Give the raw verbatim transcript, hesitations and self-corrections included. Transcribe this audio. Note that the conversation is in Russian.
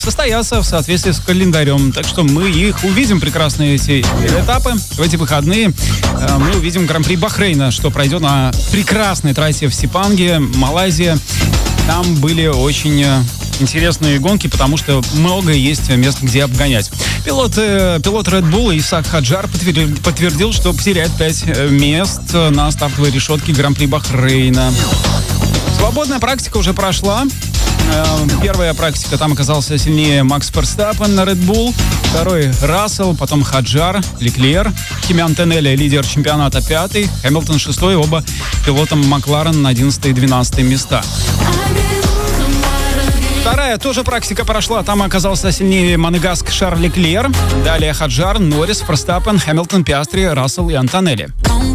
состоятся в соответствии с календарем. Так что мы их увидим, прекрасные эти этапы. В эти выходные мы увидим Гран-при Бахрейна, что пройдет на прекрасной трассе в Сепанге, Малайзия. Там были очень интересные гонки, потому что много есть мест, где обгонять. Пилот, э, пилот Red Bull Исаак Хаджар подтвердил, подтвердил, что потеряет пять мест на стартовой решетке Гран-при Бахрейна. Свободная практика уже прошла. Э, первая практика, там оказался сильнее Макс Ферстаппен на Red Bull. Второй Рассел, потом Хаджар, Леклер. Кими Антонелли, лидер чемпионата, пятый. Хэмилтон шестой, оба пилотом Макларен на одиннадцатый и двенадцатый места. Вторая тоже практика прошла. Там оказался сильнее Монегаск Шарль Леклер. Далее Хаджар, Норрис, Ферстаппен, Хэмилтон, Пиастри, Рассел и Антонелли.